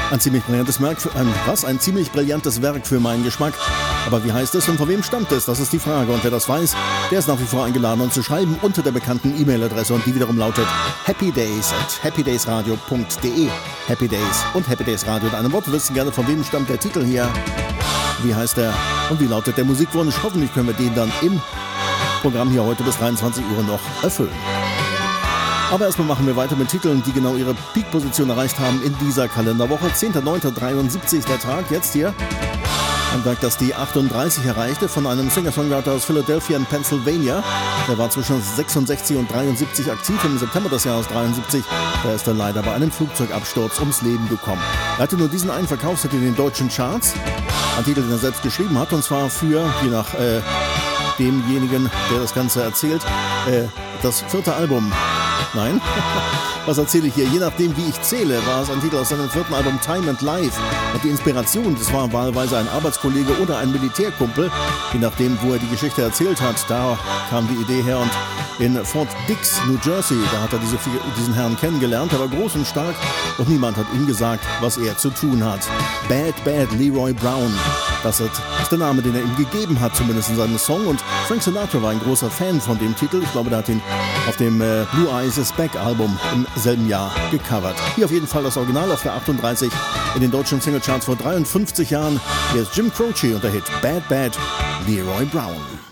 Ein ziemlich brillantes ein ziemlich brillantes Werk für meinen Geschmack. Aber wie heißt es und von wem stammt es? Das ist die Frage. Und wer das weiß, der ist nach wie vor eingeladen, uns zu schreiben unter der bekannten E-Mail-Adresse. Und die wiederum lautet happydays@happydaysradio.de. Happy Days und Happy Days Radio in einem Wort. Wir wissen gerne, von wem stammt der Titel hier. Wie heißt er und wie lautet der Musikwunsch? Hoffentlich können wir den dann im Programm hier heute bis 23 Uhr noch erfüllen. Aber erstmal machen wir weiter mit Titeln, die genau ihre Peak-Position erreicht haben in dieser Kalenderwoche. 10.09.73 der Tag, jetzt hier. Ein Tag, das die 38 erreichte von einem Singer-Songwriter aus Philadelphia in Pennsylvania. Der war zwischen 66 und 73 aktiv. Im September des Jahres 73, da ist er leider bei einem Flugzeugabsturz ums Leben gekommen. Er hatte nur diesen einen Verkaufshit in den deutschen Charts. Ein Titel, den er selbst geschrieben hat, und zwar für, je nach demjenigen, der das Ganze erzählt, das 4. Album. Nein, was erzähle ich hier? Je nachdem, wie ich zähle, war es ein Titel aus seinem 4. Album Time and Life. Und die Inspiration, das war wahlweise ein Arbeitskollege oder ein Militärkumpel. Je nachdem, wo er die Geschichte erzählt hat, da kam die Idee her. Und in Fort Dix, New Jersey, da hat er diesen Herrn kennengelernt. Er war groß und stark und niemand hat ihm gesagt, was er zu tun hat. Bad Bad Leroy Brown. Das ist der Name, den er ihm gegeben hat, zumindest in seinem Song. Und Frank Sinatra war ein großer Fan von dem Titel. Ich glaube, der hat ihn auf dem Blue Eyes Is Back Album im selben Jahr gecovert. Hier auf jeden Fall das Original auf der 38 in den deutschen Singlecharts vor 53 Jahren. Hier ist Jim Croce und der Hit Bad Bad Leroy Brown.